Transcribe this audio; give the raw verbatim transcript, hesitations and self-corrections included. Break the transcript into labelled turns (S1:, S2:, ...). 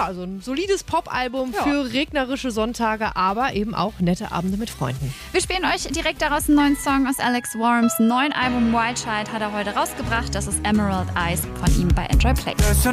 S1: ja, so ein solides Pop-Album
S2: Ja.
S1: für regnerische Sonntage, aber eben auch nette Abende mit Freunden.
S2: Wir spielen euch direkt daraus einen neuen Song aus Alex Warrams neuen Album Wild Child hat er heute rausgebracht. Das ist Emerald Eyes von ihm bei Enjoy Play.